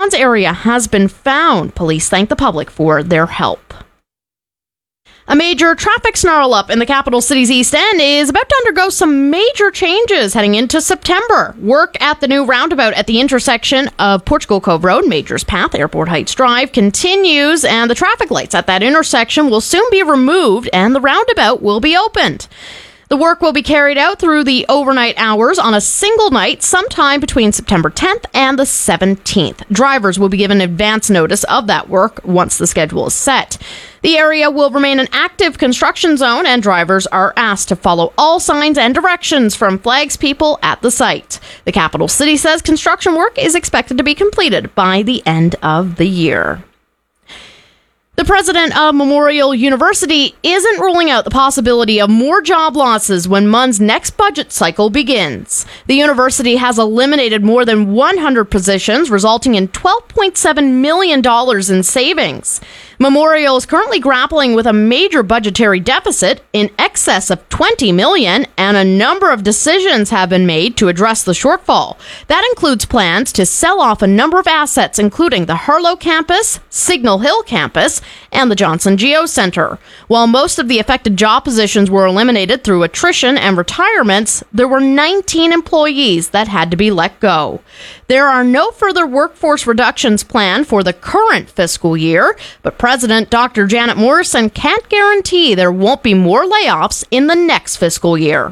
John's area has been found. Police thank the public for their help. A major traffic snarl-up in the capital city's East End is about to undergo some major changes heading into September. Work at the new roundabout at the intersection of Portugal Cove Road, Majors Path, Airport Heights Drive continues, and the traffic lights at that intersection will soon be removed and the roundabout will be opened. The work will be carried out through the overnight hours on a single night sometime between September 10th and the 17th. Drivers will be given advance notice of that work once the schedule is set. The area will remain an active construction zone, and drivers are asked to follow all signs and directions from flags people at the site. The capital city says construction work is expected to be completed by the end of the year. The president of Memorial University isn't ruling out the possibility of more job losses when MUN's next budget cycle begins. The university has eliminated more than 100 positions, resulting in $12.7 million in savings. Memorial is currently grappling with a major budgetary deficit in excess of $20 million, and a number of decisions have been made to address the shortfall. That includes plans to sell off a number of assets, including the Harlow campus, Signal Hill campus, and the Johnson Geo Center. While most of the affected job positions were eliminated through attrition and retirements, there were 19 employees that had to be let go. There are no further workforce reductions planned for the current fiscal year, but President Dr. Janet Morrison can't guarantee there won't be more layoffs in the next fiscal year.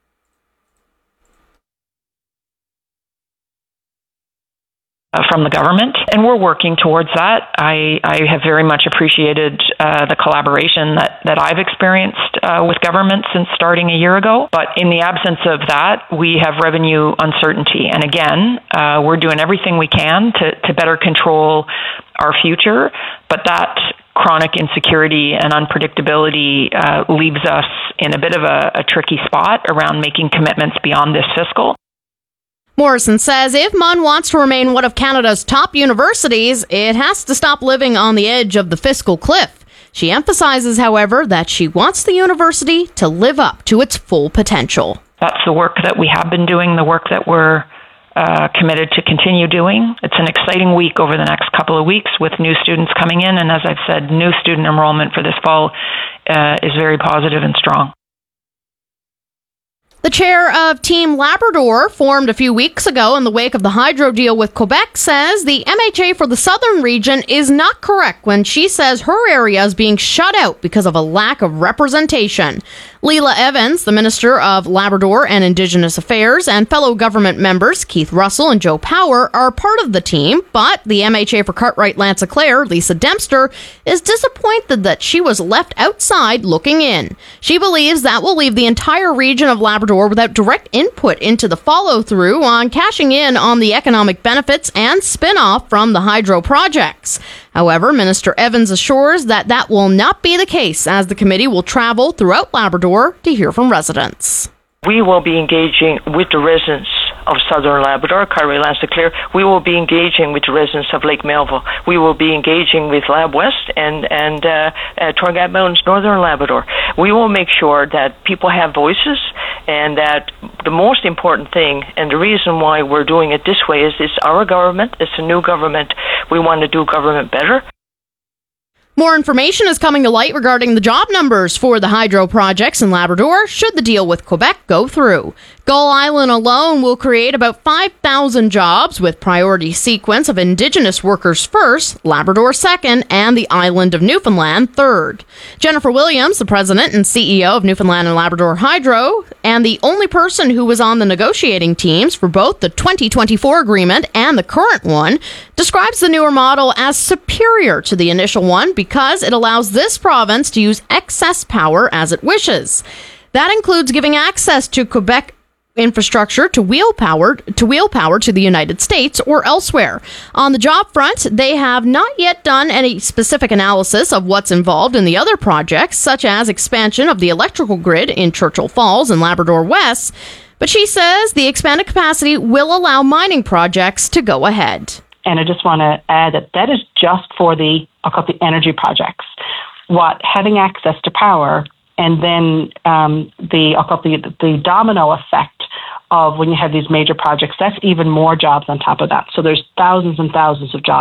From the government, and we're working towards that. I have very much appreciated the collaboration that I've experienced with government since starting a year ago. But in the absence of that, we have revenue uncertainty. And again, we're doing everything we can to better control our future, but that chronic insecurity and unpredictability leaves us in a bit of a tricky spot around making commitments beyond this fiscal. Morrison says if MUN wants to remain one of Canada's top universities, it has to stop living on the edge of the fiscal cliff. She emphasizes, however, that she wants the university to live up to its full potential. That's the work that we have been doing, the work that we're committed to continue doing. It's an exciting week over the next couple of weeks with new students coming in, and as I've said, new student enrollment for this fall is very positive and strong. The chair of Team Labrador, formed a few weeks ago in the wake of the hydro deal with Quebec, says the MHA for the southern region is not correct when she says her area is being shut out because of a lack of representation. Leela Evans, the Minister of Labrador and Indigenous Affairs, and fellow government members Keith Russell and Joe Power are part of the team, but the MHA for Cartwright-Lansa-Clare, Lisa Dempster, is disappointed that she was left outside looking in. She believes that will leave the entire region of Labrador without direct input into the follow-through on cashing in on the economic benefits and spin-off from the hydro projects. However, Minister Evans assures that that will not be the case, as the committee will travel throughout Labrador to hear from residents. We will be engaging with the residents of Southern Labrador, Cartwright-Lansa-Clare. We will be engaging with the residents of Lake Melville. We will be engaging with Lab West and Torngat Mountains, Northern Labrador. We will make sure that people have voices, and that the most important thing, and the reason why we're doing it this way, is it's our government, it's a new government. We want to do government better. More information is coming to light regarding the job numbers for the hydro projects in Labrador should the deal with Quebec go through. Gull Island alone will create about 5,000 jobs, with priority sequence of Indigenous workers first, Labrador second, and the island of Newfoundland third. Jennifer Williams, the president and CEO of Newfoundland and Labrador Hydro, and the only person who was on the negotiating teams for both the 2024 agreement and the current one, describes the newer model as superior to the initial one because it allows this province to use excess power as it wishes. That includes giving access to Quebec infrastructure to wheel power to the United States or elsewhere. On the job front, they have not yet done any specific analysis of what's involved in the other projects, such as expansion of the electrical grid in Churchill Falls and Labrador West, but she says the expanded capacity will allow mining projects to go ahead. And I just want to add that is just for the energy projects. Having access to power, and then the domino effect of when you have these major projects, that's even more jobs on top of that. So there's thousands and thousands of jobs